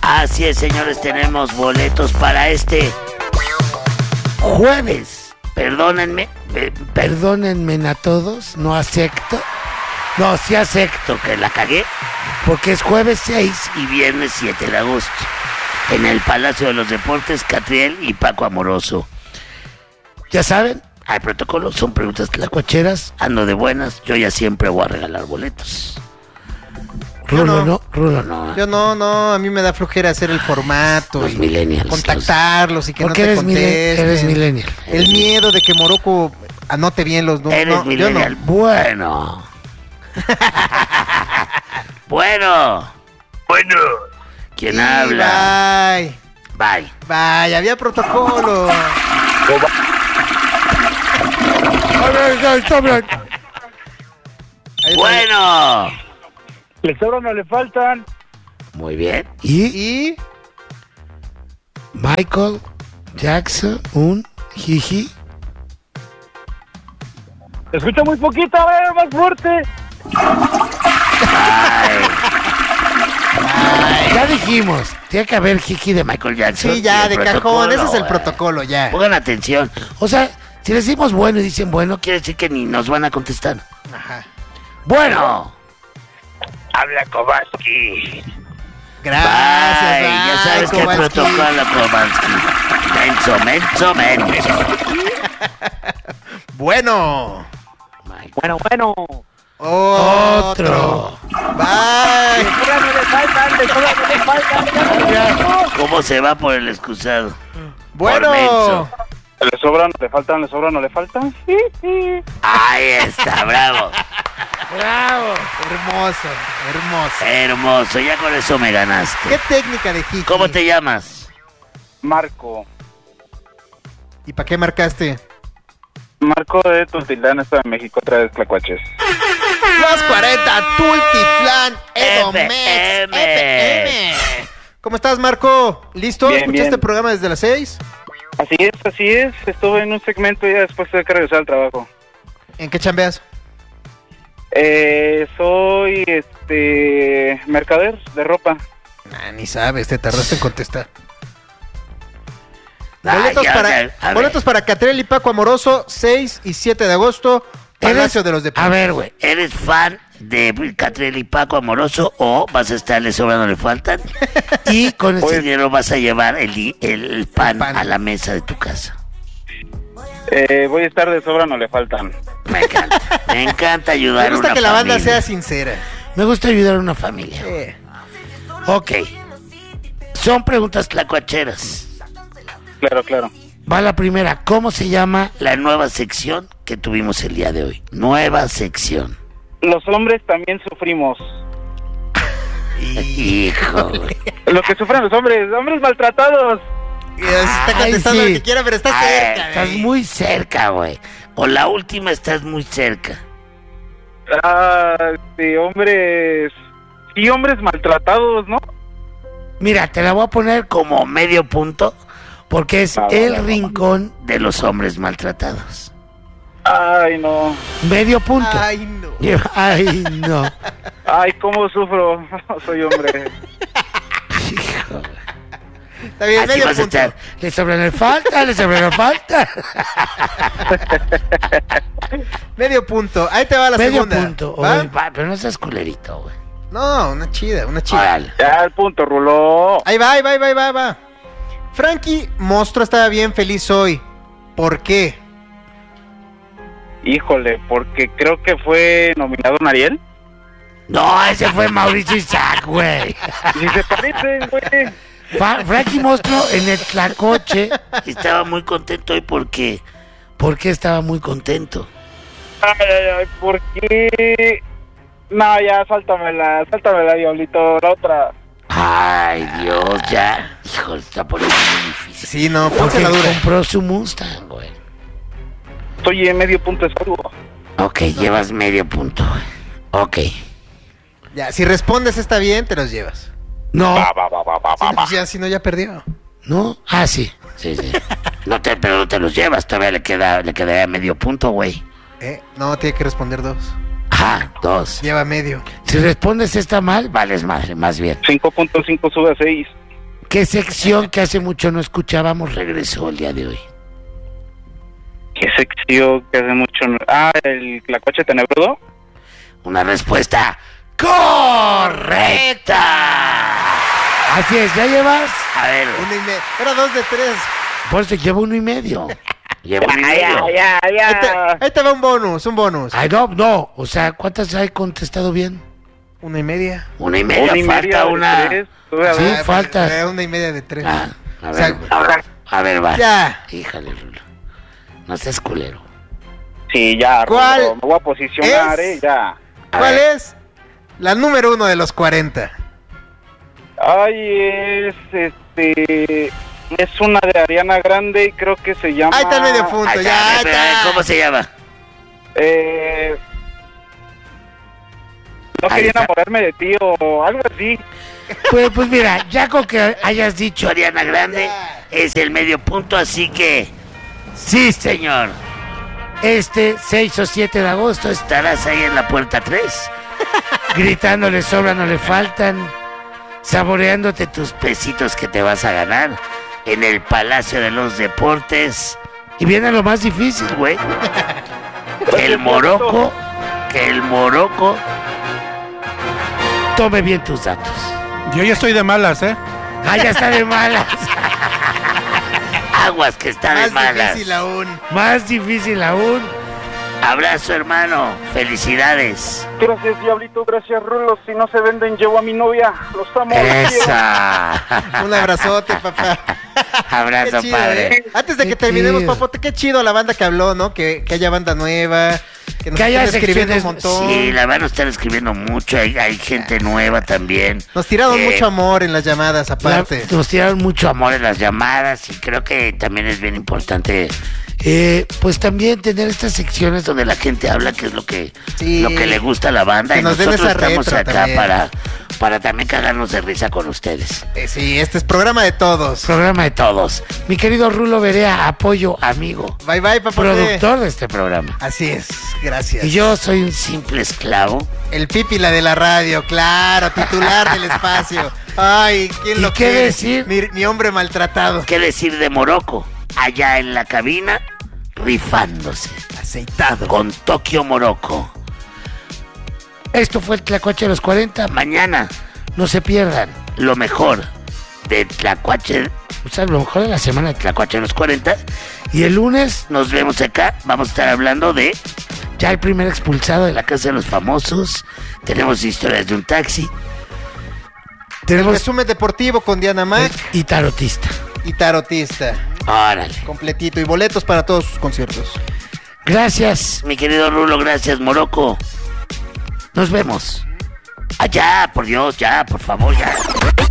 Así es, señores, tenemos boletos para este jueves. Perdónenme a todos, no acepto. No, sí acepto que la cagué, porque es jueves 6 y viernes 7 de agosto. En el Palacio de los Deportes, Catriel y Paco Amoroso. Ya saben, hay protocolo, son preguntas tlacuacheras, ando de buenas, yo ya siempre voy a regalar boletos. Rulo no. Yo no, a mí me da flojera hacer el formato Los y millennials, contactarlos y que no porque te eres contesten. eres millennial. El miedo de que Morocco anote bien los números. Eres No, yo millennial. no. Bueno. Bueno. ¿Quién Sí, habla? Bye. Bye, había protocolo. Bueno. ¿Le sobran o le faltan? Muy bien. Y Michael Jackson, un jiji. Escucha muy poquito, a ver, más fuerte. Ya dijimos, tiene que haber jiji de Michael Jackson. sí, ya, el de cajón, protocolo, ese es el güey. protocolo, ya. Pongan atención. O sea, si decimos bueno y dicen bueno, Quiere decir que ni nos van a contestar. Ajá. Bueno. Habla Kowalski. Gracias, Bye. Ya sabes que el Kowalski. protocolo, Kowalski. Menso. Bueno. Bueno. Otro. Bye. Le sobran o le faltan. ¿Cómo se va por el excusado? Por Bueno. menso. ¿Le sobran o le faltan? Ahí está, bravo. Bravo. Hermoso. Hermoso, ya con eso me ganaste. ¿Qué técnica de jiji? ¿Cómo te llamas? Marco ¿Y para qué marcaste? de Tultitlán, Estado de México, otra vez Tlacuaches. Los 40 Tultitlán Edomex FM. FM. ¿Cómo estás, Marco? ¿Listo? Bien, ¿Escuchaste bien. el programa desde las 6? Así es. Estuve en un segmento y ya después tuve que regresar al trabajo. ¿En qué chambeas? Soy mercader de ropa. Ni sabes, te tardaste en contestar. Ah, a Boletos ver. para Catriel y Paco Amoroso, 6 y 7 de agosto, Palacio de los Deportes. A ver, güey. ¿Eres fan de Catriel y Paco Amoroso o vas a estarle sobrando le faltan? Y con ese Pues- dinero vas a llevar el pan pan. a la mesa de tu casa. Voy a estar de sobra, no le faltan. Me encanta ayudar Me a gusta una que la banda familia. sea sincera. Me gusta ayudar a una familia. Ok. Son preguntas tlacuacheras. Claro. Va la primera. ¿Cómo se llama la nueva sección que tuvimos el día de hoy? Nueva sección. Los hombres también sufrimos. Hijo, güey. Lo que sufren los hombres maltratados. Está contestando sí. lo que quiera, pero está Ay, cerca. estás güey. muy cerca, güey. O la última estás muy cerca. Hombres. Sí, hombres maltratados, ¿no? Mira, te la voy a poner Como medio punto, porque es Va, el va, va. rincón. de los hombres maltratados. Ay, no. Medio punto. Ay, no. Ay, no. Ay, cómo sufro. Soy hombre. Está bien, Así medio vas a punto. estar. Le sobran el falta. Medio punto. Ahí te va la Medio segunda. punto. ¿Va? Oye, Va, pero no seas culerito, güey. No, una chida. Órale. Ya, el punto, Rulo. Ahí va. Frankie Monstruo estaba bien feliz hoy. ¿Por qué? Híjole, porque creo que fue nominado a Ariel. No, ese fue Mauricio Isaac, güey. Si se parecen, güey. Frankie Monstruo en el Tlacoche. Estaba muy contento hoy porque... ¿Por qué estaba muy contento? Ay, ¿por qué? No, ya, sáltamela, Diablito, la otra. Ay, Dios, ya. Hijo, está poniendo muy difícil. Sí, no, Porque ponte la dura. compró su Mustang, güey. Estoy en medio punto de salvo. Ok, llevas medio punto, güey. Ok. Ya, si respondes está bien, te los llevas. No, Si no, pues ya, si no, ya perdió. no. Ah, sí. Sí. Pero no te los llevas, todavía le quedaría medio punto, güey. No, tiene que responder 2. Ajá, 2. Lleva medio. Si respondes está mal, Vales madre, más bien. 5.5 sube a 6. ¿Qué sección que hace mucho no escuchábamos regresó el día de hoy? ¿Qué sección que hace mucho? El Tlacuache Tenebrudo. Una respuesta correcta. Así es, ¿ya llevas? A ver, 1.5. Era 2 de 3. por eso llevo 1.5. Llevo 1.5. Ahí te va un bonus. Ay, no, o sea, ¿cuántas hay contestado bien? 1.5. 1.5, falta una. Sí, falta. 1.5 de 3. A O sea, ver, va. ya. Híjale, Rulo. No seas culero. Sí, ya, ¿Cuál Rulo, me voy a posicionar, es? ya. A ¿Cuál ver. es la número 1 de los 40? Ay, es una de Ariana Grande y creo que se llama... Ahí está el medio punto, Ahí ya está, está. ¿cómo se llama? No Ahí quería está. enamorarme de ti o algo así. Pues mira, ya con que hayas dicho Ariana Grande, es el medio punto, así que sí, señor. Este 6 o 7 de agosto estarás ahí en la puerta 3, gritando le sobran o le faltan, saboreándote tus pesitos que te vas a ganar en el Palacio de los Deportes. Y viene lo más difícil, güey. Que el Morocco tome bien tus datos. Yo ya estoy de malas, ¿eh? Ah, ya está de malas. Aguas que está de Más malas. difícil aún. Más difícil aún. Abrazo, hermano. Felicidades. Gracias, Diablito, gracias, Rulo. Si no se venden, llevo a mi novia. Los amo. los quiero. Esa. Un abrazote, papá. Abrazo, Qué chido, padre. Antes de Qué que terminemos, chido. papote, qué chido la banda que habló, ¿no? Que haya banda nueva, que nos Que haya estén escribiendo un secciones. montón. Sí, la van a estar escribiendo mucho. Hay gente nueva también. Nos tiraron Eh, mucho amor en las llamadas, aparte. Nos tiraron mucho amor en las llamadas y creo que también es bien importante, pues también tener estas secciones donde la gente habla que es lo que Sí. le gusta a la banda Que y nos den nosotros esa estamos retro acá también. para también cagarnos de risa con ustedes. Sí, este es programa de todos. Programa de todos. Mi querido Rulo Berea, apoyo, amigo, Bye, bye, papote. productor de este programa. Así es, gracias. Y yo soy un simple esclavo. El pípila de la radio, claro, titular del espacio. Ay, ¿quién ¿Y lo qué quiere? decir? Mi hombre maltratado. ¿Qué decir de Morocco? Allá en la cabina, rifándose. Aceitado. Con Tokio Morocco. Esto fue el Tlacuache de los 40. Mañana no se pierdan lo mejor de Tlacuache, o sea, lo mejor de la semana de Tlacuache de los 40. Y el lunes nos vemos acá. Vamos a estar hablando de ya el primer expulsado de la Casa de los Famosos. Tenemos historias de un taxi. El Tenemos resumen deportivo con Diana Mac y tarotista. y tarotista. Órale. Completito. Y boletos para todos sus conciertos. Gracias, mi querido Rulo. Gracias, Morocco. Nos vemos. Allá, por Dios, ya, por favor, ya.